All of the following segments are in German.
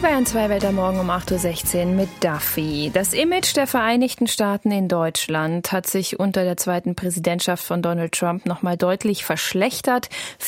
Bayern 2 Welt am Morgen um 8.16 Uhr mit Duffy. Das Image der Vereinigten Staaten in Deutschland hat sich unter der zweiten Präsidentschaft von Donald Trump nochmal deutlich verschlechtert.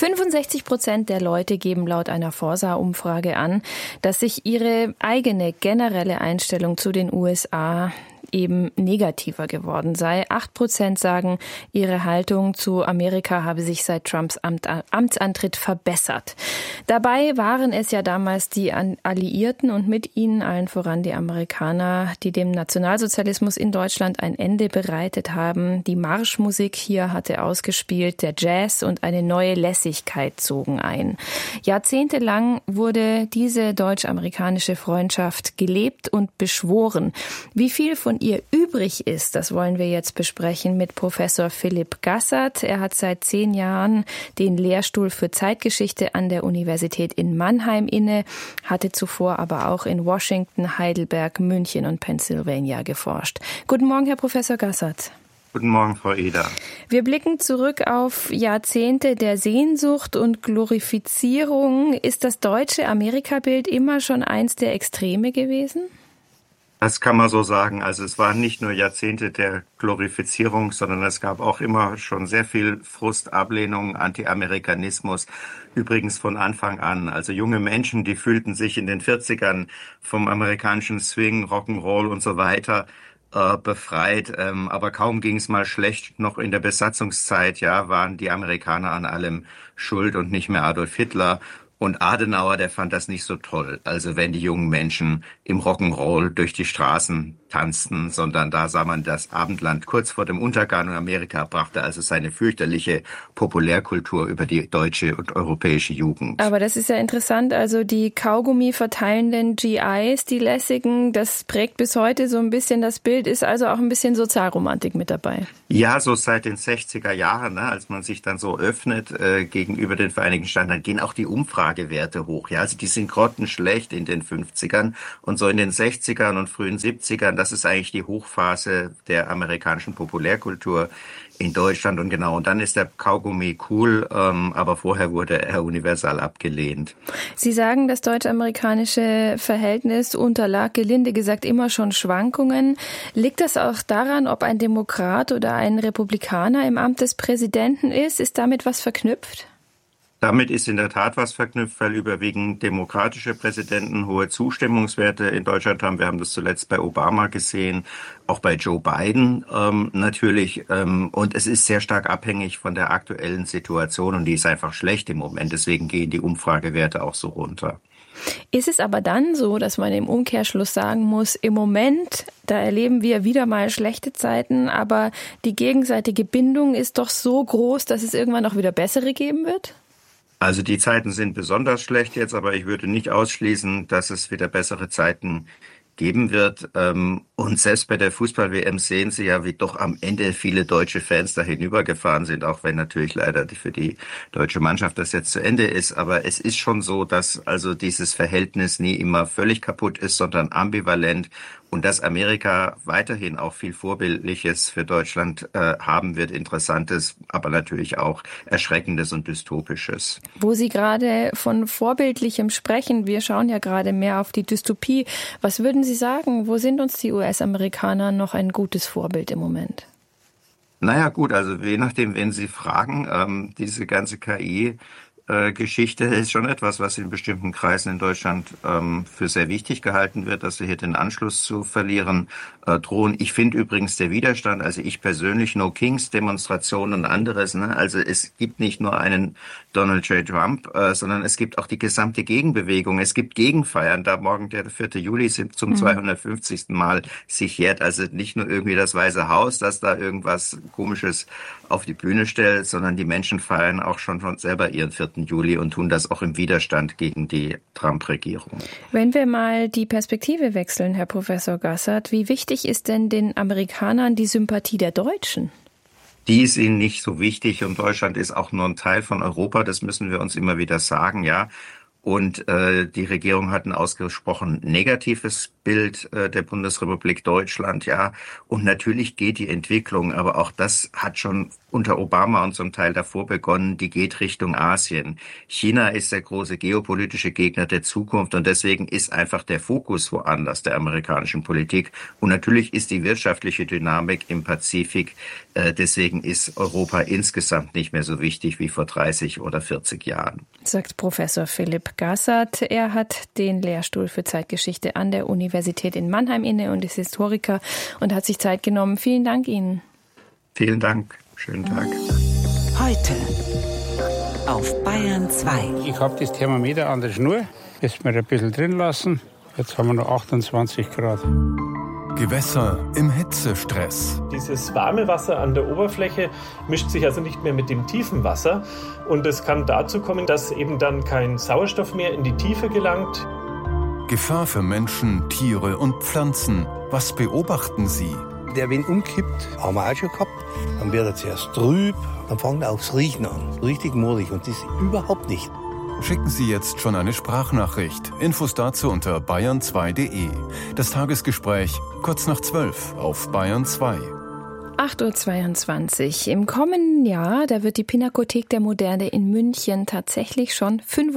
65% der Leute geben laut einer Forsa-Umfrage an, dass sich ihre eigene generelle Einstellung zu den USA eben negativer geworden sei. 8% sagen, ihre Haltung zu Amerika habe sich seit Trumps Amtsantritt verbessert. Dabei waren es ja damals die Alliierten und mit ihnen allen voran die Amerikaner, die dem Nationalsozialismus in Deutschland ein Ende bereitet haben. Die Marschmusik hier hatte ausgespielt, der Jazz und eine neue Lässigkeit zogen ein. Jahrzehntelang wurde diese deutsch-amerikanische Freundschaft gelebt und beschworen. Wie viel von ihr übrig ist, das wollen wir jetzt besprechen mit Professor Philipp Gassert. Er hat seit 10 Jahren den Lehrstuhl für Zeitgeschichte an der Universität in Mannheim inne, hatte zuvor aber auch in Washington, Heidelberg, München und Pennsylvania geforscht. Guten Morgen, Herr Professor Gassert. Guten Morgen, Frau Eder. Wir blicken zurück auf Jahrzehnte der Sehnsucht und Glorifizierung. Ist das deutsche Amerikabild immer schon eins der Extreme gewesen? Das kann man so sagen. Also es waren nicht nur Jahrzehnte der Glorifizierung, sondern es gab auch immer schon sehr viel Frust, Ablehnung, Anti-Amerikanismus. Übrigens von Anfang an. Also junge Menschen, die fühlten sich in den 40ern vom amerikanischen Swing, Rock'n'Roll und so weiter befreit. Aber kaum ging es mal schlecht. Noch in der Besatzungszeit, ja, waren die Amerikaner an allem schuld und nicht mehr Adolf Hitler. Und Adenauer, der fand das nicht so toll. Also wenn die jungen Menschen im Rock'n'Roll durch die Straßen tanzten, sondern da sah man das Abendland kurz vor dem Untergang und Amerika brachte also seine fürchterliche Populärkultur über die deutsche und europäische Jugend. Aber das ist ja interessant, also die Kaugummi verteilenden GIs, die lässigen, das prägt bis heute so ein bisschen das Bild, ist also auch ein bisschen Sozialromantik mit dabei. Ja, so seit den 60er Jahren, als man sich dann so öffnet gegenüber den Vereinigten Staaten, dann gehen auch die Umfragewerte hoch. Ja, also die sind grottenschlecht in den 50ern und so in den 60ern und frühen 70ern, das ist eigentlich die Hochphase der amerikanischen Populärkultur in Deutschland und genau. Und dann ist der Kaugummi cool, aber vorher wurde er universal abgelehnt. Sie sagen, das deutsch-amerikanische Verhältnis unterlag, gelinde gesagt, immer schon Schwankungen. Liegt das auch daran, ob ein Demokrat oder ein Republikaner im Amt des Präsidenten ist? Ist damit was verknüpft? Damit ist in der Tat was verknüpft, weil überwiegend demokratische Präsidenten hohe Zustimmungswerte in Deutschland haben. Wir haben das zuletzt bei Obama gesehen, auch bei Joe Biden natürlich. Und es ist sehr stark abhängig von der aktuellen Situation und die ist einfach schlecht im Moment. Deswegen gehen die Umfragewerte auch so runter. Ist es aber dann so, dass man im Umkehrschluss sagen muss, im Moment, da erleben wir wieder mal schlechte Zeiten, aber die gegenseitige Bindung ist doch so groß, dass es irgendwann auch wieder bessere geben wird? Also die Zeiten sind besonders schlecht jetzt, aber ich würde nicht ausschließen, dass es wieder bessere Zeiten geben wird. Und selbst bei der Fußball-WM sehen Sie ja, wie doch am Ende viele deutsche Fans da hinübergefahren sind, auch wenn natürlich leider für die deutsche Mannschaft das jetzt zu Ende ist. Aber es ist schon so, dass also dieses Verhältnis nie immer völlig kaputt ist, sondern ambivalent. Und dass Amerika weiterhin auch viel Vorbildliches für Deutschland haben wird, Interessantes, aber natürlich auch Erschreckendes und Dystopisches. Wo Sie gerade von Vorbildlichem sprechen, wir schauen ja gerade mehr auf die Dystopie. Was würden Sie sagen, wo sind uns die US-Amerikaner noch ein gutes Vorbild im Moment? Naja gut, also je nachdem, wen Sie fragen, diese ganze KI-Geschichte ist schon etwas, was in bestimmten Kreisen in Deutschland für sehr wichtig gehalten wird, dass wir hier den Anschluss zu verlieren drohen. Ich finde übrigens der Widerstand, also ich persönlich, No Kings Demonstrationen und anderes, also es gibt nicht nur einen Donald J. Trump, sondern es gibt auch die gesamte Gegenbewegung. Es gibt Gegenfeiern, da morgen der 4. Juli zum 250. Mal sich jährt. Also nicht nur irgendwie das Weiße Haus, das da irgendwas Komisches auf die Bühne stellt, sondern die Menschen feiern auch schon selber ihren 4. Juli und tun das auch im Widerstand gegen die Trump-Regierung. Wenn wir mal die Perspektive wechseln, Herr Professor Gassert, wie wichtig ist denn den Amerikanern die Sympathie der Deutschen? Die ist ihnen nicht so wichtig und Deutschland ist auch nur ein Teil von Europa, das müssen wir uns immer wieder sagen, ja. Und die Regierung hat ein ausgesprochen negatives Bild der Bundesrepublik Deutschland, ja. Und natürlich geht die Entwicklung, aber auch das hat schon unter Obama und zum Teil davor begonnen, die geht Richtung Asien. China ist der große geopolitische Gegner der Zukunft und deswegen ist einfach der Fokus woanders der amerikanischen Politik. Und natürlich ist die wirtschaftliche Dynamik im Pazifik, deswegen ist Europa insgesamt nicht mehr so wichtig wie vor 30 oder 40 Jahren. Sagt Professor Philipp Gassert. Er hat den Lehrstuhl für Zeitgeschichte an der Universität in Mannheim inne und ist Historiker und hat sich Zeit genommen. Vielen Dank Ihnen. Vielen Dank. Schönen Tag. Heute auf Bayern 2. Ich habe das Thermometer an der Schnur. Jetzt mal ein bisschen drin lassen. Jetzt haben wir noch 28 Grad. Gewässer im Hitzestress. Dieses warme Wasser an der Oberfläche mischt sich also nicht mehr mit dem tiefen Wasser. Und es kann dazu kommen, dass eben dann kein Sauerstoff mehr in die Tiefe gelangt. Gefahr für Menschen, Tiere und Pflanzen. Was beobachten Sie? Der Wind umkippt, haben wir auch schon gehabt. Dann wird er zuerst trüb, dann fängt er aufs Riechen an. Richtig mollig und das überhaupt nicht. Schicken Sie jetzt schon eine Sprachnachricht. Infos dazu unter bayern2.de. Das Tagesgespräch kurz nach 12 auf Bayern 2. 8.22 Uhr. Im kommenden Jahr, da wird die Pinakothek der Moderne in München tatsächlich schon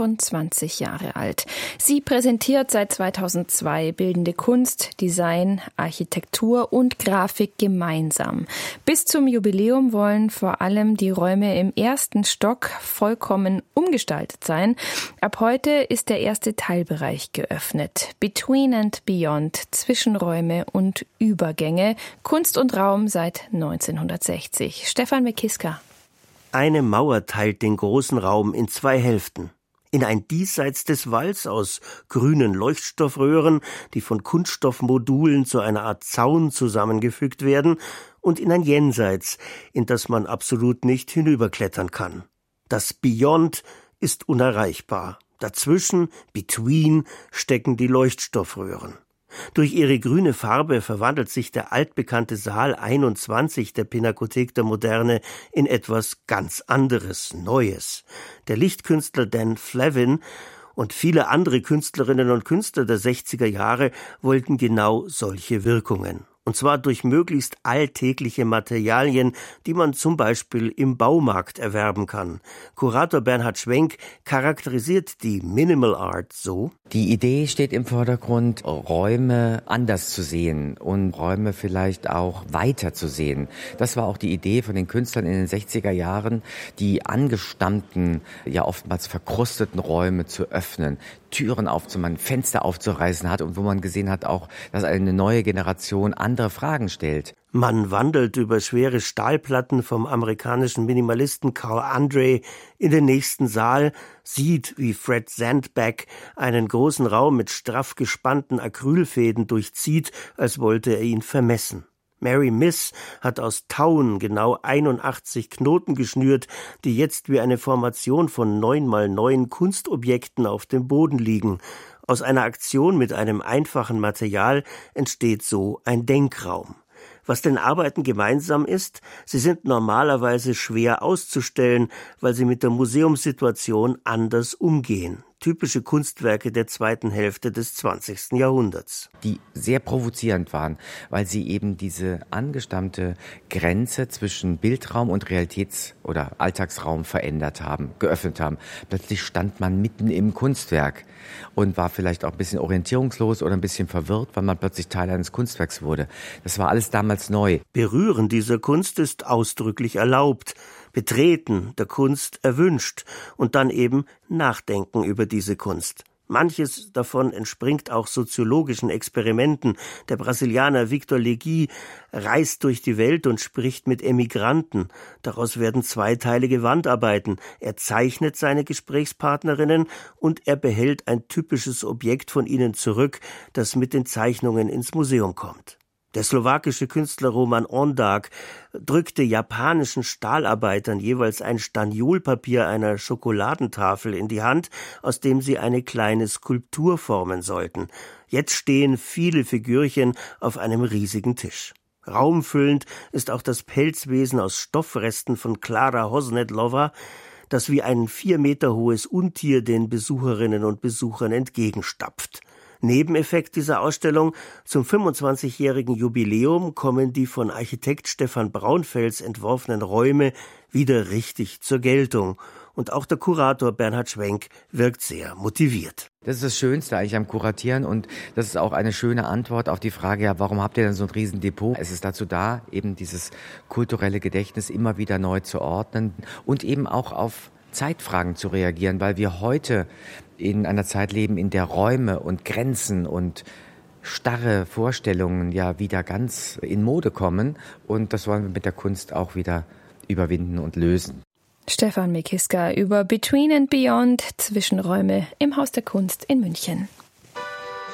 25 Jahre alt. Sie präsentiert seit 2002 bildende Kunst, Design, Architektur und Grafik gemeinsam. Bis zum Jubiläum wollen vor allem die Räume im ersten Stock vollkommen umgestaltet sein. Ab heute ist der erste Teilbereich geöffnet. Between and Beyond, Zwischenräume und Übergänge, Kunst und Raum seit 1960. Stefan Mekiska. Eine Mauer teilt den großen Raum in zwei Hälften. In ein Diesseits des Walls aus grünen Leuchtstoffröhren, die von Kunststoffmodulen zu einer Art Zaun zusammengefügt werden, und in ein Jenseits, in das man absolut nicht hinüberklettern kann. Das Beyond ist unerreichbar. Dazwischen, between, stecken die Leuchtstoffröhren. Durch ihre grüne Farbe verwandelt sich der altbekannte Saal 21 der Pinakothek der Moderne in etwas ganz anderes, Neues. Der Lichtkünstler Dan Flavin und viele andere Künstlerinnen und Künstler der 60er Jahre wollten genau solche Wirkungen. Und zwar durch möglichst alltägliche Materialien, die man zum Beispiel im Baumarkt erwerben kann. Kurator Bernhard Schwenk charakterisiert die Minimal Art so: Die Idee steht im Vordergrund, Räume anders zu sehen und Räume vielleicht auch weiter zu sehen. Das war auch die Idee von den Künstlern in den 60er Jahren, die angestammten, ja oftmals verkrusteten Räume zu öffnen, Türen aufzumachen, Fenster aufzureißen hat und wo man gesehen hat auch, dass eine neue Generation andere Fragen stellt. Man wandelt über schwere Stahlplatten vom amerikanischen Minimalisten Carl Andre in den nächsten Saal, sieht, wie Fred Sandback einen großen Raum mit straff gespannten Acrylfäden durchzieht, als wollte er ihn vermessen. Mary Miss hat aus Tauen genau 81 Knoten geschnürt, die jetzt wie eine Formation von 9x9 Kunstobjekten auf dem Boden liegen. Aus einer Aktion mit einem einfachen Material entsteht so ein Denkraum. Was den Arbeiten gemeinsam ist, sie sind normalerweise schwer auszustellen, weil sie mit der Museumssituation anders umgehen. Typische Kunstwerke der zweiten Hälfte des 20. Jahrhunderts. Die sehr provozierend waren, weil sie eben diese angestammte Grenze zwischen Bildraum und Realitäts- oder Alltagsraum geöffnet haben. Plötzlich stand man mitten im Kunstwerk und war vielleicht auch ein bisschen orientierungslos oder ein bisschen verwirrt, weil man plötzlich Teil eines Kunstwerks wurde. Das war alles damals neu. Berühren dieser Kunst ist ausdrücklich erlaubt. Betreten der Kunst erwünscht und dann eben nachdenken über diese Kunst. Manches davon entspringt auch soziologischen Experimenten. Der Brasilianer Victor Legui reist durch die Welt und spricht mit Emigranten. Daraus werden zweiteilige Wandarbeiten. Er zeichnet seine Gesprächspartnerinnen und er behält ein typisches Objekt von ihnen zurück, das mit den Zeichnungen ins Museum kommt. Der slowakische Künstler Roman Ondak drückte japanischen Stahlarbeitern jeweils ein Staniolpapier einer Schokoladentafel in die Hand, aus dem sie eine kleine Skulptur formen sollten. Jetzt stehen viele Figürchen auf einem riesigen Tisch. Raumfüllend ist auch das Pelzwesen aus Stoffresten von Klara Hosnetlova. das wie ein 4 Meter hohes Untier den Besucherinnen und Besuchern entgegenstapft. Nebeneffekt dieser Ausstellung: zum 25-jährigen Jubiläum kommen die von Architekt Stefan Braunfels entworfenen Räume wieder richtig zur Geltung. Und auch der Kurator Bernhard Schwenk wirkt sehr motiviert. Das ist das Schönste eigentlich am Kuratieren und das ist auch eine schöne Antwort auf die Frage, ja, warum habt ihr denn so ein Riesendepot? Es ist dazu da, eben dieses kulturelle Gedächtnis immer wieder neu zu ordnen und eben auch auf Zeitfragen zu reagieren, weil wir heute in einer Zeit leben, in der Räume und Grenzen und starre Vorstellungen ja wieder ganz in Mode kommen und das wollen wir mit der Kunst auch wieder überwinden und lösen. Stefan Mickiska über Between and Beyond, Zwischenräume im Haus der Kunst in München.